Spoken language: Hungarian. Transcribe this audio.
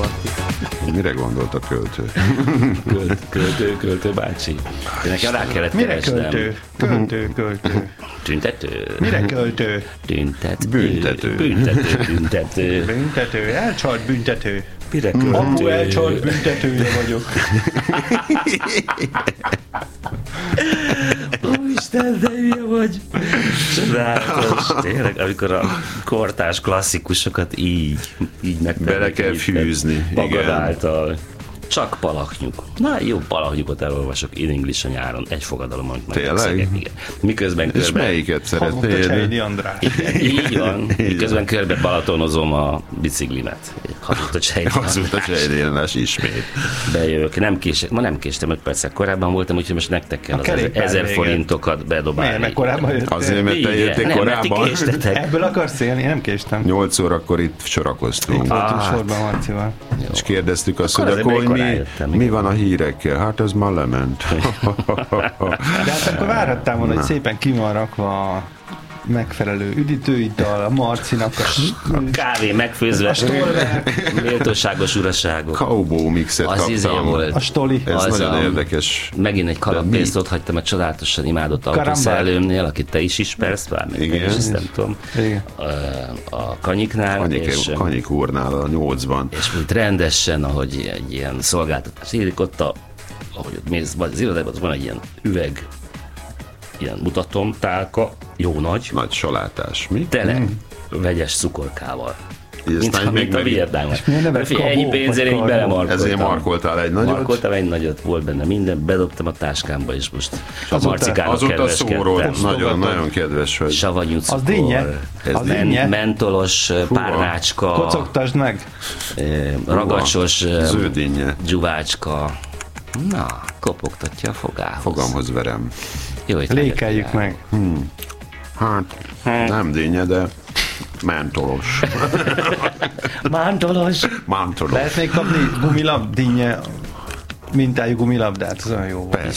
parti. Mire gondolt a költő? Költő bácsi. De nekem rá kellett Mire keresnem. költő? Tüntető. Mire költő? Tüntető. Büntető. Büntető, elcsalt büntető. Mire Apu költő? elcsalt büntetője vagyok. Isten, de hülye vagy! Csodálatos. Tényleg, amikor a kortárs klasszikusokat így Bele kell fűzni, magad igen. által. Csak palaknyuk. Na, jó palaknyukot elolvasok in English a nyáron, egy fogadalomon. Tényleg? Miközben És körbe... melyiket Hazudta Csejdi szeretnéd? András. Így van. Miközben körbe balatonozom a biciklimet. Hazudta Csejdi Hazudta Csejdi ismét. Bejövök. Ma nem késtem 5 perccel korábban voltam, úgyhogy most nektek kell az kerékpár 1000 vége. forintokat bedobálni. Miért, mert korábban jöttél? Azért, mert te Igen. jöttél Nem, mert ti korábban. késtetek. Ebből akarsz élni? Én nem késtem. 8 órakor itt sorakoztunk. Voltunk sorban Marcival. És kérdeztük azt, Akkor hogy azért akkor még korán mi, jöttem, mi van a hírekkel? Hát ez már lement. De hát akkor várhattál volna, hogy szépen ki van rakva a megfelelő üdítőital, a Marcinak a Kávé megfőzve. Méltóságos uraságok. Kaubó mixet Az izé kaptam. volt. a stoli. Ez Az nagyon a- érdekes. Megint egy kalappénzt mi? ott hagytam a csodálatosan imádott Karambár. autószellőmnél, akit te is ismersz, már még te Igen. is, ezt nem tudom. Igen. A Kanyiknál, Kanyik úrnál a 8-ban. és úgy rendesen, ahogy egy ilyen szolgáltatás érik ott, ahogy ott mész az irodában, az van egy ilyen üveg, ilyen mutatom, tálka, jó nagy, Nagy salátás. Mi? tele vegyes cukorkával. Aztán Mint a Vietnámban. milyen neve? Ennyi Kabó, pénzért vagy így karbó? belemarkoltam. Ezért markoltál egy nagyot? Markoltam egy nagyot, volt benne minden, bedobtam a táskámba, és most a Marcikának Azóta szórod. kedveskedtem. Nagyon, nagyon kedves vagy. Savanyú cukor, Az dinnye? Ez Az dinnye? mentolos párnácska, Kocogtasd meg. ragacsos Zöldínje. dzsuvácska. Na, kopogtatja a fogához. Fogamhoz verem. Jó, hogy Lékeljük meg. Hát, nem dinnye, de mentolos. Mántolos. Mentolos. Lehet még kapni gumilab, dinnye mintájú gumilabdát, az olyan jó volt. Persze,